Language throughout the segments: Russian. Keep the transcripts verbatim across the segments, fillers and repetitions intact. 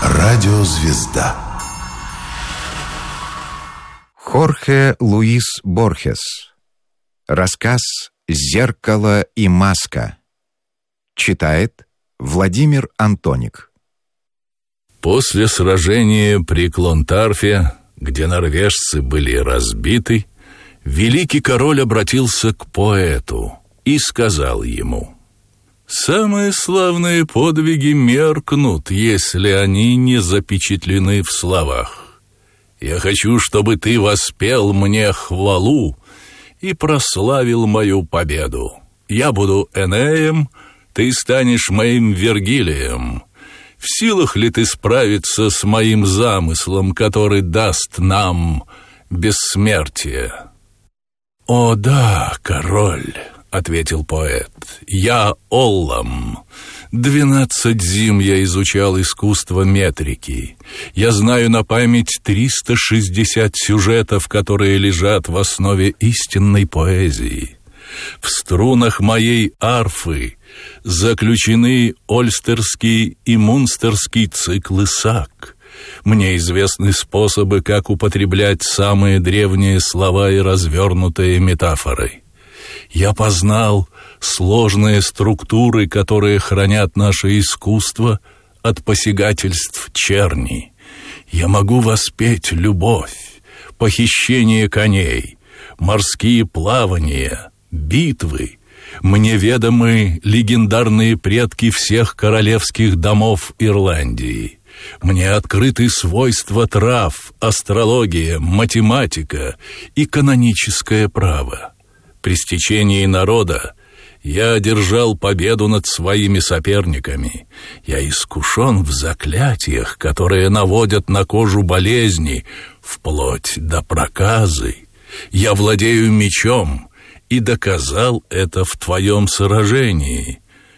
Радиозвезда. Хорхе Луис Борхес. Рассказ «Зеркало и маска». Читает Владимир Антоник. После сражения при Клонтарфе, где норвежцы были разбиты, великий король обратился к поэту и сказал ему: «Самые славные подвиги меркнут, если они не запечатлены в словах. Я хочу, чтобы ты воспел мне хвалу и прославил мою победу. Я буду Энеем, ты станешь моим Вергилием. В силах ли ты справиться с моим замыслом, который даст нам бессмертие?» «О да, король», — ответил поэт, — «я Оллам. Двенадцать зим я изучал искусство метрики. Я знаю на память триста шестьдесят сюжетов, которые лежат в основе истинной поэзии. В струнах моей арфы заключены ольстерский и мунстерский циклы саг. Мне известны способы, как употреблять самые древние слова и развернутые метафоры. Я познал сложные структуры, которые хранят наше искусство от посягательств черни. Я могу воспеть любовь, похищение коней, морские плавания, битвы. Мне ведомы легендарные предки всех королевских домов Ирландии. Мне открыты свойства трав, астрология, математика и каноническое право. При стечении народа я одержал победу над своими соперниками. Я искушен в заклятиях, которые наводят на кожу болезни, вплоть до проказы. Я владею мечом и доказал это в твоем сражении.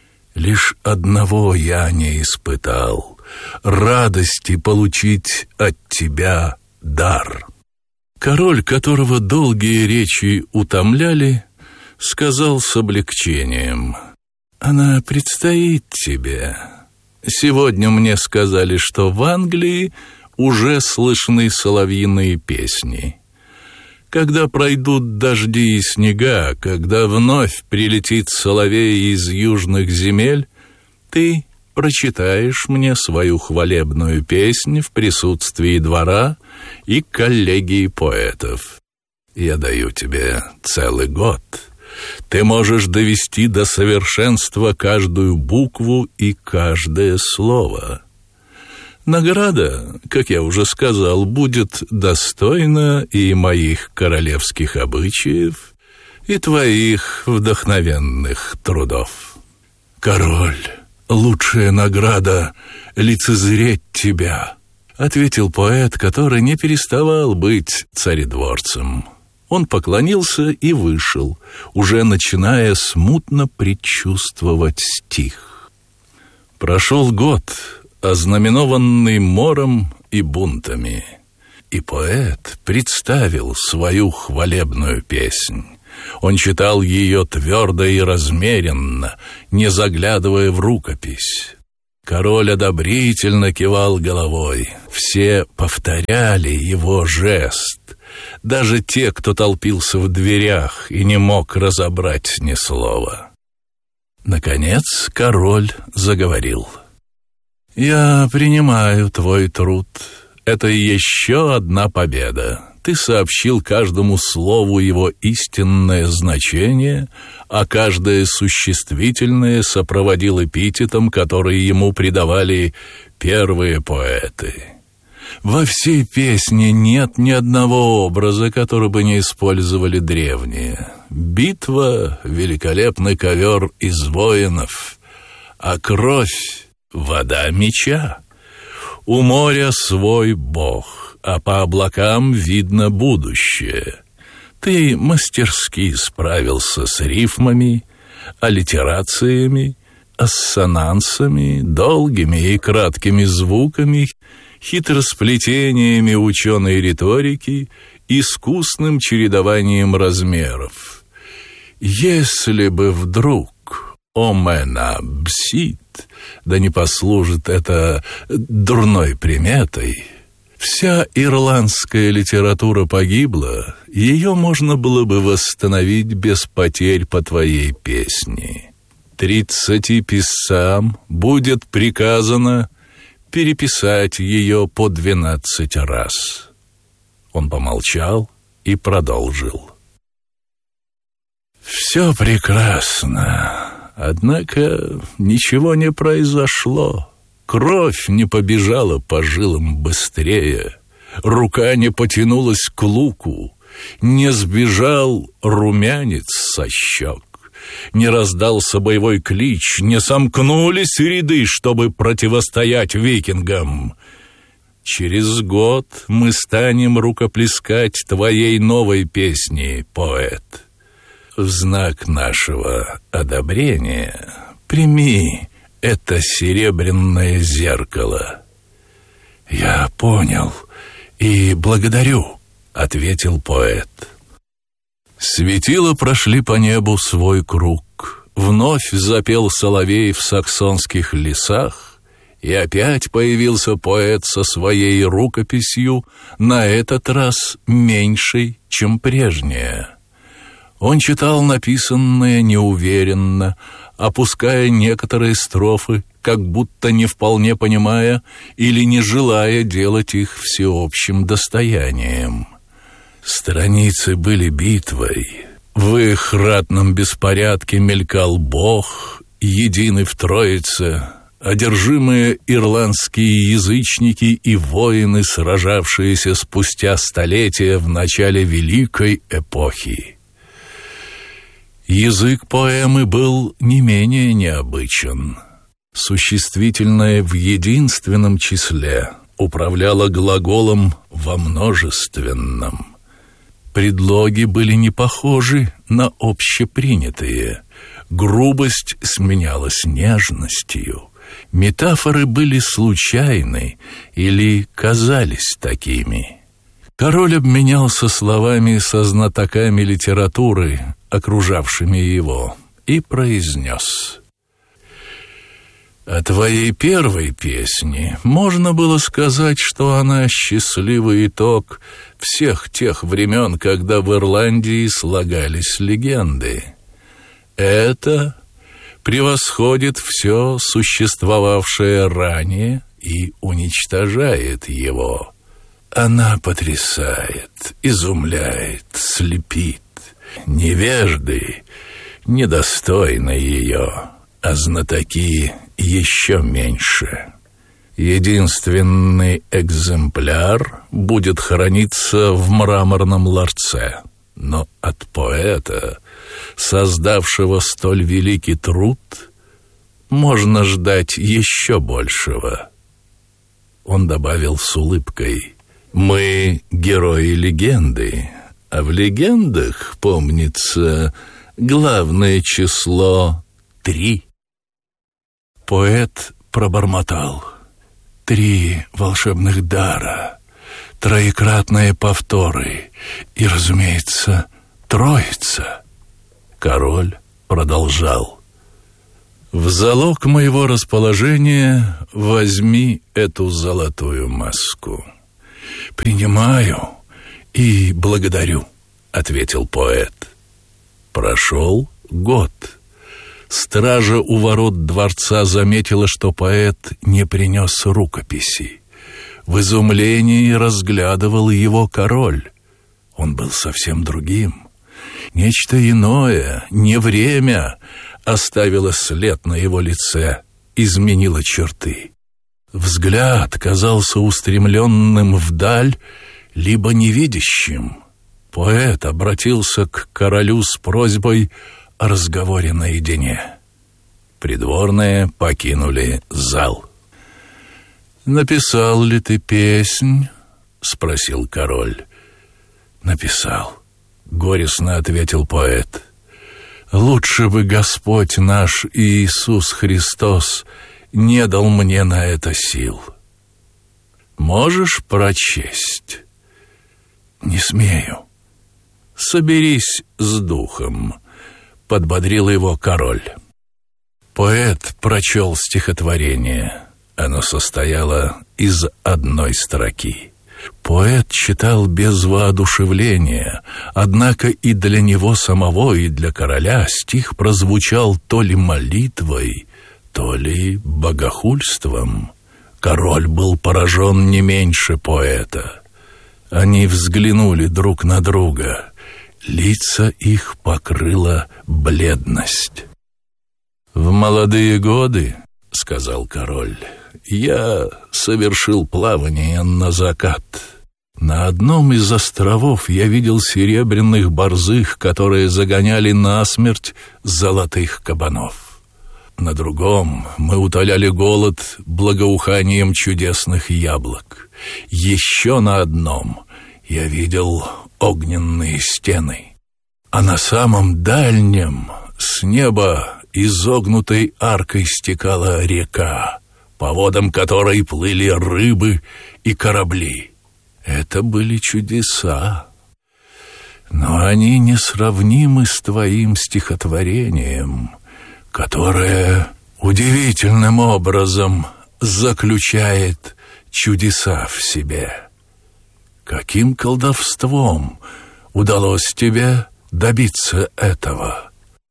Лишь одного я не испытал — радости получить от тебя дар». Король, которого долгие речи утомляли, сказал с облегчением: «Она предстоит тебе. Сегодня мне сказали, что в Англии уже слышны соловьиные песни. Когда пройдут дожди и снега, когда вновь прилетит соловей из южных земель, ты прочитаешь мне свою хвалебную песнь в присутствии двора и коллегии поэтов. Я даю тебе целый год. Ты можешь довести до совершенства каждую букву и каждое слово. Награда, как я уже сказал, будет достойна и моих королевских обычаев, и твоих вдохновенных трудов. Король, лучшая награда — лицезреть тебя», — ответил поэт, который не переставал быть царедворцем. Он поклонился и вышел, уже начиная смутно предчувствовать стих. Прошел год, ознаменованный мором и бунтами, и поэт представил свою хвалебную песнь. Он читал ее твердо и размеренно, не заглядывая в рукопись. Король одобрительно кивал головой. Все повторяли его жест. Даже те, кто толпился в дверях и не мог разобрать ни слова. Наконец король заговорил: «Я принимаю твой труд. Это еще одна победа. Ты сообщил каждому слову его истинное значение, а каждое существительное сопроводил эпитетом, который ему придавали первые поэты. Во всей песне нет ни одного образа, который бы не использовали древние. Битва — великолепный ковер из воинов, а кровь — вода меча. У моря свой бог, а по облакам видно будущее. Ты мастерски справился с рифмами, аллитерациями, ассонансами, долгими и краткими звуками, хитросплетениями ученой риторики, искусным чередованием размеров. Если бы вдруг омена бсит, да не послужит это дурной приметой. Вся ирландская литература погибла, ее можно было бы восстановить без потерь по твоей песне. Тридцати писцам будет приказано переписать ее по двенадцать раз. Он помолчал и продолжил. Все прекрасно, однако ничего не произошло. Кровь не побежала по жилам быстрее, рука не потянулась к луку, не сбежал румянец со щек, не раздался боевой клич, не сомкнулись ряды, чтобы противостоять викингам. Через год мы станем рукоплескать твоей новой песне, поэт. В знак нашего одобрения прими это серебряное зеркало. Я понял и благодарю, ответил поэт. Светила прошли по небу свой круг. Вновь запел соловей в саксонских лесах, и опять появился поэт со своей рукописью, на этот раз меньшей, чем прежняя. Он читал написанное неуверенно, опуская некоторые строфы, как будто не вполне понимая или не желая делать их всеобщим достоянием. Страницы были битвой. В их ратном беспорядке мелькал Бог, единый в Троице, одержимые ирландские язычники и воины, сражавшиеся спустя столетия в начале Великой эпохи. Язык поэмы был не менее необычен. Существительное в единственном числе управляло глаголом во множественном. Предлоги были не похожи на общепринятые. Грубость сменялась нежностью. Метафоры были случайны или казались такими. Король обменялся словами со знатоками литературы, окружавшими его, и произнес: «О твоей первой песне можно было сказать, что она счастливый итог всех тех времен, когда в Ирландии слагались легенды. Это превосходит все существовавшее ранее и уничтожает его. Она потрясает, изумляет, слепит. Невежды недостойны ее, а знатоки еще меньше. Единственный экземпляр будет храниться в мраморном ларце, но от поэта, создавшего столь великий труд, можно ждать еще большего». Он добавил с улыбкой: «Мы герои легенды, а в легендах, помнится, главное число три». Поэт пробормотал: «Три волшебных дара, троекратные повторы и, разумеется, троица». Король продолжал: «В залог моего расположения возьми эту золотую маску». «Принимаю и благодарю», — ответил поэт. Прошел год. Стража у ворот дворца заметила, что поэт не принес рукописи. В изумлении разглядывал его король. Он был совсем другим. Нечто иное, не время, оставило след на его лице, изменило черты. Взгляд казался устремленным вдаль, либо невидящим. Поэт обратился к королю с просьбой о разговоре наедине. Придворные покинули зал. «Написал ли ты песнь?» — спросил король. «Написал», — горестно ответил поэт. «Лучше бы Господь наш Иисус Христос не дал мне на это сил. Можешь прочесть?» «Не смею». «Соберись с духом», — подбодрил его король. Поэт прочел стихотворение. Оно состояло из одной строки. Поэт читал без воодушевления, однако и для него самого, и для короля стих прозвучал то ли молитвой, то ли богохульством. Король был поражен не меньше поэта. Они взглянули друг на друга. Лица их покрыла бледность. «В молодые годы, — сказал король, — я совершил плавание на закат. На одном из островов я видел серебряных борзых, которые загоняли насмерть золотых кабанов. На другом мы утоляли голод благоуханием чудесных яблок. Еще на одном я видел огненные стены. А на самом дальнем с неба изогнутой аркой стекала река, по водам которой плыли рыбы и корабли. Это были чудеса, но они несравнимы с твоим стихотворением, которое удивительным образом заключает чудеса в себе. Каким колдовством удалось тебе добиться этого?»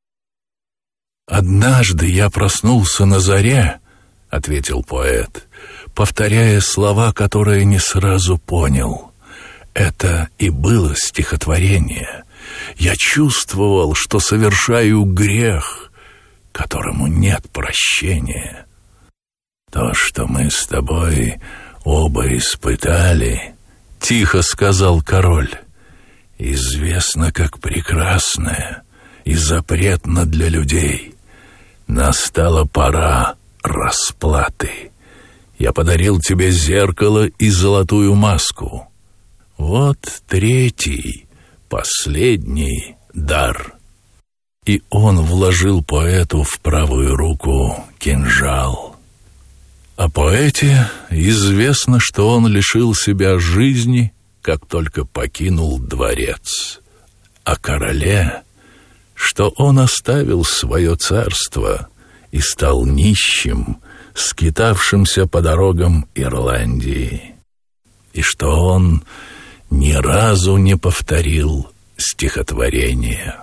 «Однажды я проснулся на заре, — ответил поэт, повторяя слова, которые не сразу понял. Это и было стихотворение. Я чувствовал, что совершаю грех, которому нет прощения. То, что мы с тобой оба испытали, — тихо сказал король, — известно как прекрасное и запретно для людей. Настала пора расплаты. Я подарил тебе зеркало и золотую маску. Вот третий, последний дар». И он вложил поэту в правую руку кинжал. О поэте известно, что он лишил себя жизни, как только покинул дворец. О короле, что он оставил свое царство и стал нищим, скитавшимся по дорогам Ирландии, и что он ни разу не повторил стихотворение.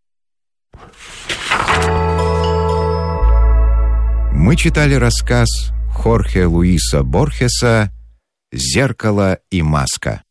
Мы читали рассказ Хорхе Луиса Борхеса «Зеркало и маска».